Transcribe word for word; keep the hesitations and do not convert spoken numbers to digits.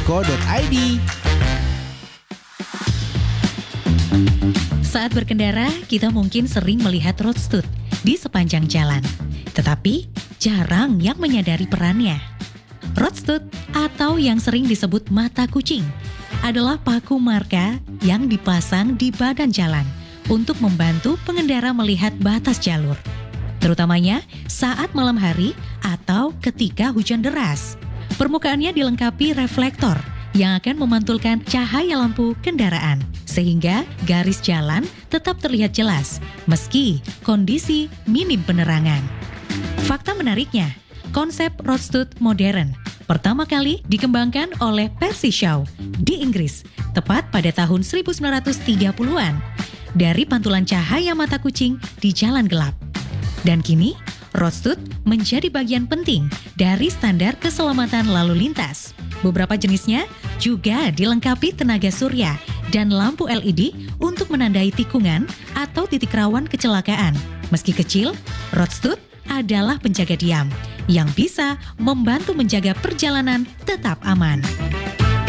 co dot i d. Saat berkendara, kita mungkin sering melihat road stud di sepanjang jalan. Tetapi, jarang yang menyadari perannya. Road stud atau yang sering disebut mata kucing adalah paku marka yang dipasang di badan jalan untuk membantu pengendara melihat batas jalur, terutamanya saat malam hari atau ketika hujan deras. Permukaannya dilengkapi reflektor yang akan memantulkan cahaya lampu kendaraan, sehingga garis jalan tetap terlihat jelas meski kondisi minim penerangan. Fakta menariknya, konsep road stud modern pertama kali dikembangkan oleh Percy Shaw di Inggris, tepat pada tahun seribu sembilan ratus tiga puluhan, dari pantulan cahaya mata kucing di jalan gelap. Dan kini, road stud menjadi bagian penting dari standar keselamatan lalu lintas. Beberapa jenisnya juga dilengkapi tenaga surya dan lampu L E D untuk menandai tikungan atau titik rawan kecelakaan. Meski kecil, road stud adalah penjaga diam yang bisa membantu menjaga perjalanan tetap aman.